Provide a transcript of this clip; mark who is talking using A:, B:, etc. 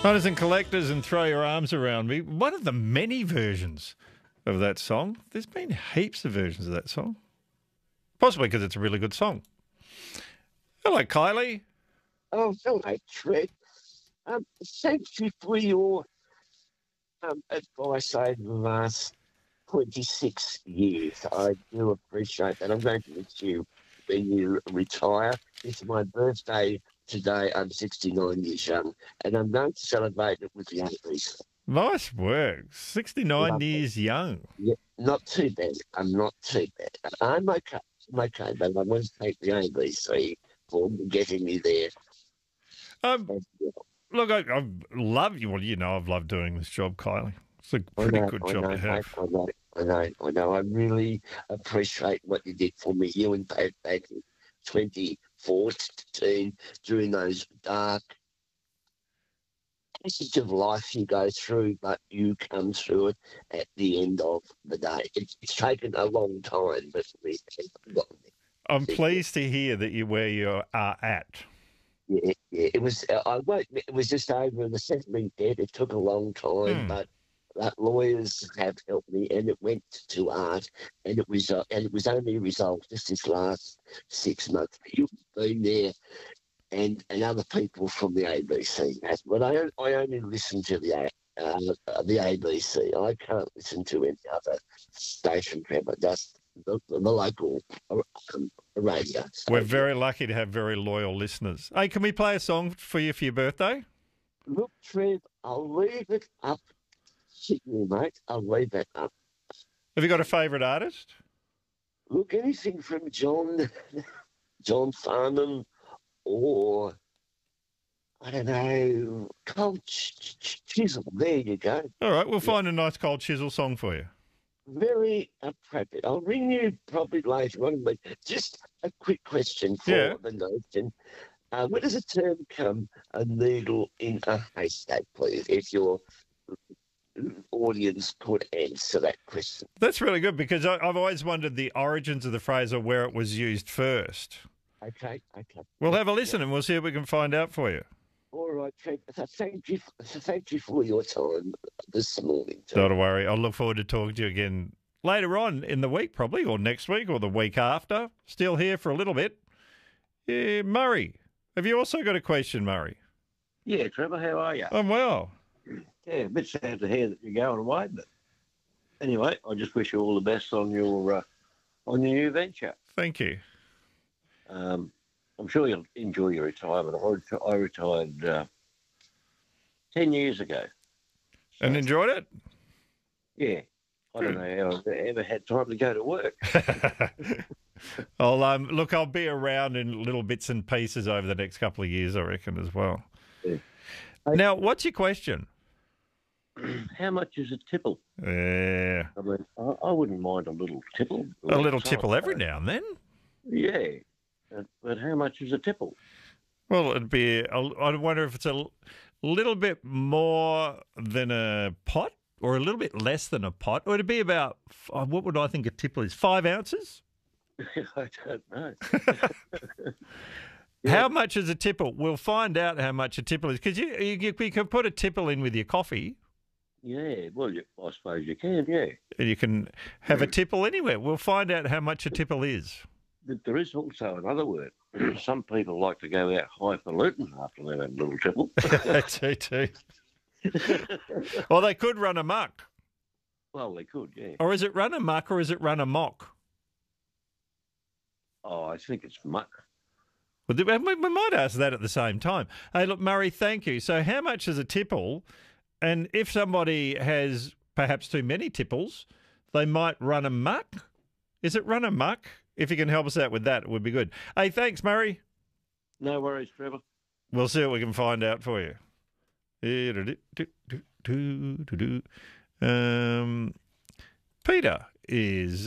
A: Hunters and collectors and throw your arms around me. One of the many versions of that song. There's been heaps of versions of that song. Possibly because it's a really good song. Hello, Kylie.
B: Oh, hello, Fred. Thank you for your advice over the last 26 years. I do appreciate that. I'm going to miss you when you retire. It's my birthday today. I'm 69 years young, and I'm going to celebrate it with the 80s.
A: Nice work. 69
B: Lovely.
A: years young.
B: Yeah, not too bad. I'm not too bad. I'm okay. I'm okay, but I want to thank the ABC for getting me there.
A: Look, I love you. Well, you know I've loved doing this job, Kylie. It's a pretty good job to have.
B: I know. I really appreciate what you did for me. You and Dave back in 2014 during those dark passage of life you go through, but you come through it at the end of the day. It's taken a long time, but we have gotten there.
A: I'm pleased to hear that you're where you are at.
B: Yeah. It was. It was just over the settling debt. It took a long time, but lawyers have helped me, and it went to art, and it was only resolved just this last 6 months. You've been there, and other people from the ABC. But I only listen to the ABC. I can't listen to any other station, Trevor. Just the local radio.
A: We're very lucky to have very loyal listeners. Hey, can we play a song for you for your birthday?
B: Look, Trev, I'll leave it up to you, mate. I'll leave it up.
A: Have you got a favourite artist?
B: Look, anything from John Farnham or, I don't know, Cold Chisel. There you go.
A: All right, we'll find a nice Cold Chisel song for you.
B: Very appropriate. I'll ring you probably later on, but just a quick question for the nation. Where does the term come, a needle in a haystack, please, if your audience could answer that question?
A: That's really good because I've always wondered the origins of the phrase or where it was used first.
B: Okay.
A: We'll have a listen and we'll see if we can find out for you.
B: All right, thank you for your time this morning.
A: Don't worry. I'll look forward to talking to you again later on in the week, probably, or next week or the week after. Still here for a little bit. Yeah, Murray, have you also got a question, Murray?
C: Yeah, Trevor, how are you?
A: I'm well.
C: Yeah, a bit sad to hear that you're going away, but anyway, I just wish you all the best on your new venture.
A: Thank you.
C: I'm sure you'll enjoy your retirement. I retired 10 years ago.
A: So, and enjoyed it?
C: Yeah. I don't know how I've ever had time to go to work.
A: I'll be around in little bits and pieces over the next couple of years, I reckon, as well. Yeah. Now, what's your question?
C: How much is a tipple?
A: Yeah.
C: I mean, I wouldn't mind a little tipple.
A: A little tipple every now and then?
C: Yeah. But how much is a tipple?
A: Well, it'd be, I wonder if it's a little bit more than a pot or a little bit less than a pot. Or it'd be about, what would I think a tipple is, 5 ounces?
C: I don't know.
A: Yeah. How much is a tipple? We'll find out how much a tipple is. Because you can put a tipple in with your coffee.
C: Yeah, well, I suppose you can, yeah.
A: And you can have a tipple anywhere. We'll find out how much a tipple is.
C: There is also another word. Some people like to go out highfalutin after they've had a little tipple.
A: too. Well, they could run amok.
C: Well, they could, yeah.
A: Or is it run amok or is it run amok?
C: Oh, I think it's muck.
A: Well, we might ask that at the same time. Hey, look, Murray, thank you. So how much is a tipple? And if somebody has perhaps too many tipples, they might run amok. Is it run amok? If you can help us out with that, it would be good. Hey, thanks, Murray.
C: No worries, Trevor.
A: We'll see what we can find out for you. Peter is